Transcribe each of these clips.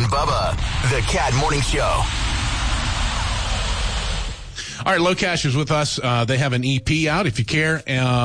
Bubba, the Cat Morning Show. All right, Low Cash is with us. They have an EP out, if you care.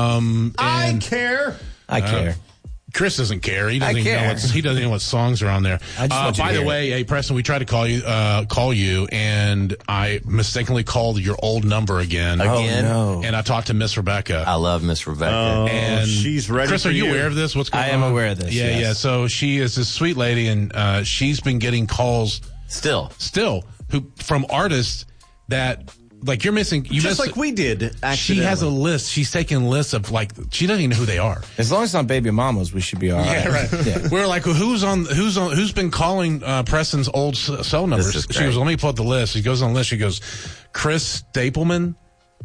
I care. Chris doesn't care. He doesn't even know what songs are on there. By the way, hey Preston, we tried to call you, and I mistakenly called your old number again. Again? Oh, no. And I talked to Miss Rebecca. I love Miss Rebecca. Oh, and she's ready. Chris, for are you aware of this? What's going on? I am aware of this. Yeah. So she is this sweet lady, and she's been getting calls Still from artists that. Like you're missing, like we did. She has a list. She's taking lists of she doesn't even know who they are. As long as it's not baby mamas, we should be all right. Yeah, right. Yeah. We're like, who's been calling Preston's old cell numbers? She goes, let me pull up the list. She goes on the list. She goes, Chris Stapleman.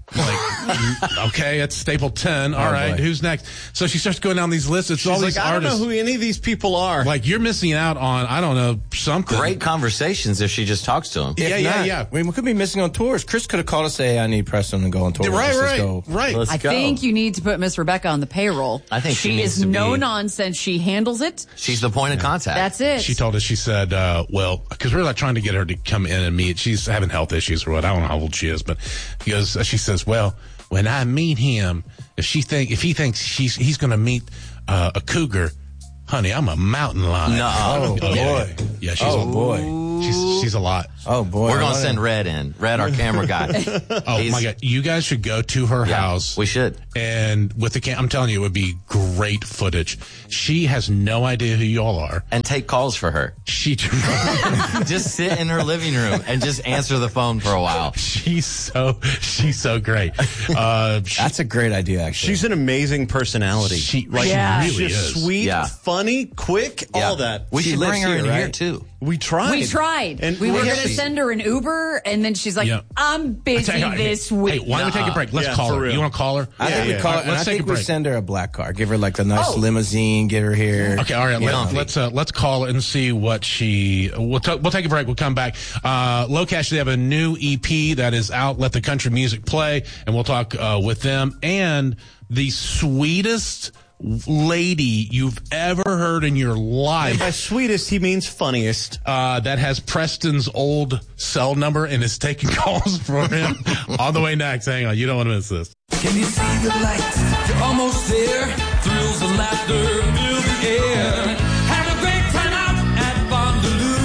Like, okay, it's Stapleton. All right, boy. Who's next? So she starts going down these lists. It's all these artists. I don't know who any of these people are. Like, you're missing out on, I don't know, something. Great conversations if she just talks to him. Yeah. I mean, we could be missing on tours. Chris could have called us, say, I need Preston to go on tour. Right. Let's I go. think you need to put Miss Rebecca on the payroll. I think she needs is to no be- nonsense. She handles it. She's the point of contact. That's it. She told us, she said, because we're like trying to get her to come in and meet. She's having health issues or what. I don't know how old she is, but she says, well, when I meet him, if he thinks he's going to meet a cougar, honey, I'm a mountain lion. No. Oh, boy. Yeah, she's a lot. Oh, boy. We're going to send Red in. Red, our camera guy. My God. You guys should go to her house. We should. And with the I'm telling you, it would be great footage. She has no idea who y'all are. And take calls for her. She just sit in her living room and just answer the phone for a while. She's so great. That's a great idea, actually. She's an amazing personality. She really is. Sweet, funny, quick, all that. We should bring her in here, too. We tried. And we were going to send her an Uber, and then she's like, I'm busy this week. Hey, why don't we take a break? Let's call her. You want to call her? I think we call her, and I think we send her a black car. Give her like the nice limousine, get her here. Okay, all right. Let's call her and see what we'll take a break. We'll come back. Low Cash, they have a new EP that is out. Let the country music play, and we'll talk with them. And the sweetest lady you've ever heard in your life. And by sweetest, he means funniest. That has Preston's old cell number and is taking calls for him. On the way next. Hang on. You don't want to miss this. Can you see the lights? You're almost there. Thrills and laughter fill the air. Have a great time out at Bondaloo.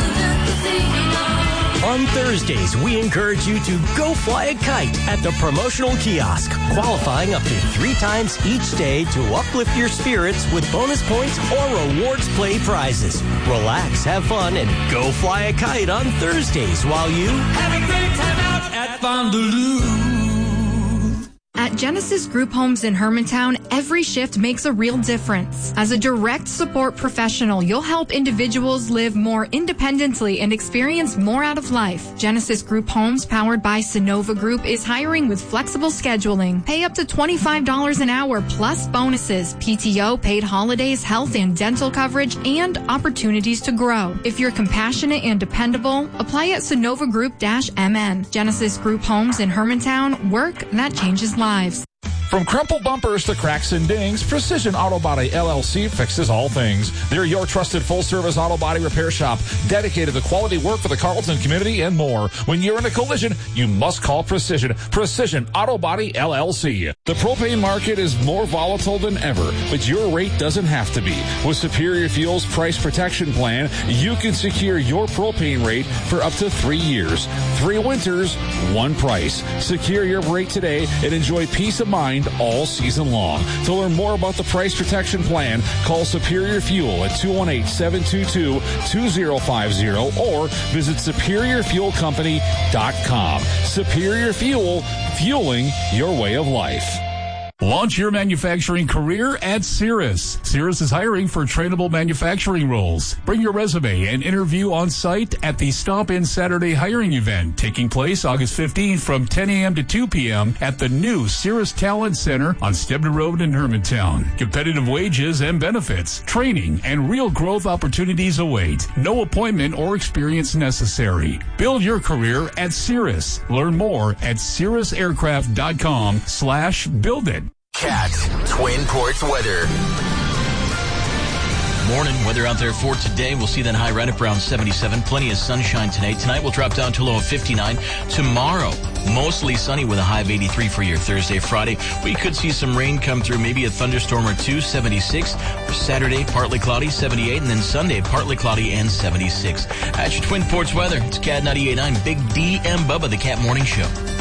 On Thursdays, we encourage you to go fly a kite at the promotional kiosk, qualifying up to 3 times each day to uplift your spirits with bonus points or rewards play prizes. Relax, have fun, and go fly a kite on Thursdays while you have a great time out at Bondaloo. At Genesis Group Homes in Hermantown, every shift makes a real difference. As a direct support professional, you'll help individuals live more independently and experience more out of life. Genesis Group Homes, powered by Sonova Group, is hiring with flexible scheduling. Pay up to $25 an hour plus bonuses, PTO, paid holidays, health and dental coverage, and opportunities to grow. If you're compassionate and dependable, apply at SonovaGroup-MN. Genesis Group Homes in Hermantown, work that changes lives. From crumpled bumpers to cracks and dings, Precision Auto Body LLC fixes all things. They're your trusted full-service auto body repair shop, dedicated to quality work for the Carlton community and more. When you're in a collision, you must call Precision. Precision Auto Body LLC. The propane market is more volatile than ever, but your rate doesn't have to be. With Superior Fuel's Price Protection Plan, you can secure your propane rate for up to 3 years. 3 winters, 1 price. Secure your rate today and enjoy peace of mind all season long. To learn more about the Price Protection Plan, call Superior Fuel at 218-722-2050 or visit SuperiorFuelCompany.com. Superior Fuel, fueling your way of life. Launch your manufacturing career at Cirrus. Cirrus is hiring for trainable manufacturing roles. Bring your resume and interview on site at the Stomp In Saturday hiring event taking place August 15th from 10 a.m. to 2 p.m. at the new Cirrus Talent Center on Stebner Road in Hermantown. Competitive wages and benefits, training, and real growth opportunities await. No appointment or experience necessary. Build your career at Cirrus. Learn more at cirrusaircraft.com/build it. Cat Twin Ports weather. Morning. Weather out there for today. We'll see that high right up around 77. Plenty of sunshine today. Tonight we'll drop down to a low of 59. Tomorrow, mostly sunny with a high of 83 for your Thursday, Friday. We could see some rain come through, maybe a thunderstorm or two, 76. For Saturday, partly cloudy, 78. And then Sunday, partly cloudy and 76. At your Twin Ports weather, it's Cat 98.9, Big D and Bubba, the Cat Morning Show.